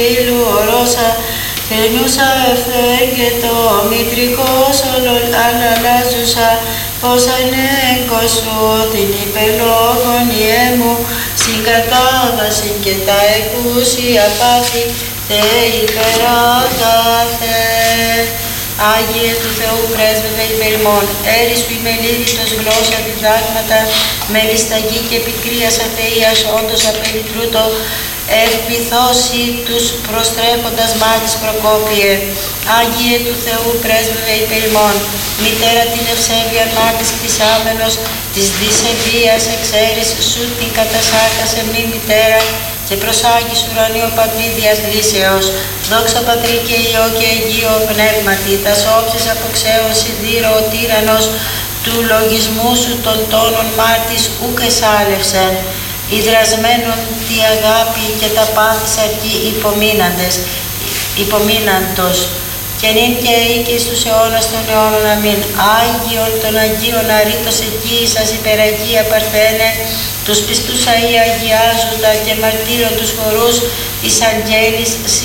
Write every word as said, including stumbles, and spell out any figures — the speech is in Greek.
Ήλου ορώσα, θενούσα ευθέγγετο, μητρικός αλλαλάζουσα, πως ανέγκος σου την υπελόγων μου, συγκατάβαση και τα εκούσια πάθη, τε υπεράγαθε. Άγιε του Θεού πρέσβευε υπέρ ημών, έρης του ημελίδητος γλώσσα διδάγματα, μελισταγή και πικρίας αθείας, όντως απελητρούτο, ευπιθώσει τους προστρέφοντας μάτις Προκόπιε. Άγιε του Θεού πρέσβευε υπέρ ημών, μητέρα την ευσέβεια μάτις κτισάμενος, της δισεβίας εξαίρεις σου την κατασάκασε μη μητέρα, και προσάγεις ουρανίο πατρί διας λύσεως. Δόξα Πατρί και Υιό και Αγίο Πνεύματι, τας όψεις αποξέωση δίρο ο τύραννος, του λογισμού σου των τόνων μάρτης ουκ εσάλευσεν. Ιδρασμένον τη αγάπη και τα πάθης αρκεί υπομείναντες, υπομείναντος. Και νυν και ή και στους αιώνας των αιώνων. Αμήν. Άγιον των Αγίων αρήτως εκεί σας υπεραγία Παρθένε, τους πιστούς αΐ αγιάζοντα και μαρτύρων τους χορούς εις αγγέλης